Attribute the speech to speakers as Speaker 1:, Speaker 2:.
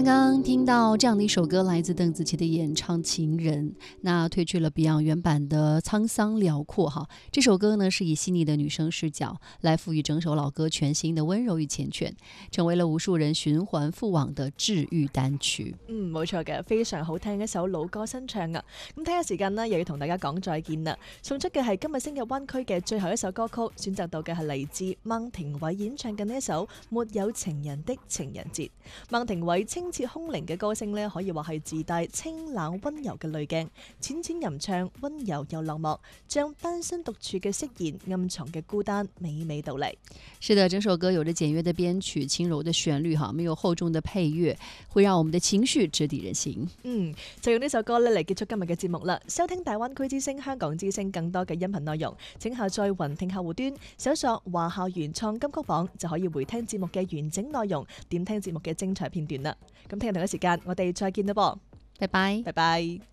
Speaker 1: 刚刚听到这样的一首歌，来自邓紫棋的演唱《情人》，那褪去了 Beyond 原版的沧桑辽阔哈。这首歌呢是以细腻的女生視角來賦予整首老歌全新的溫柔與繾綣，成為了無數人循環復往的治癒單曲。
Speaker 2: 冇錯嘅，非常好聽一首老歌新唱啊！咁睇下時間呢，又要同大家講再見啦。送出嘅係今日星日灣區嘅最後一首歌曲，選擇到嘅係嚟自孟庭葦演唱嘅呢一首《沒有情人的情人節》。孟庭葦清澈空靈嘅歌聲呢，可以話係自帶清冷溫柔嘅濾鏡，淺淺吟唱，溫柔又落寞，將單身獨處嘅釋然、暗藏嘅孤單娓娓道嚟。
Speaker 1: 是的，整首歌有着簡約的編曲、輕柔的旋律哈，沒有厚重的配樂，會讓我們的情緒直抵人心。
Speaker 2: 就用呢首歌咧嚟結束今日嘅節目啦。收聽大灣區之聲、香港之聲更多嘅音頻內容，請下載雲聽客戶端，搜索華校原創金曲榜就可以回聽節目嘅完整內容，點聽節目嘅精彩片段啦。咁聽日同一時間，我哋再見啦噃，
Speaker 1: 拜拜，
Speaker 2: 拜拜。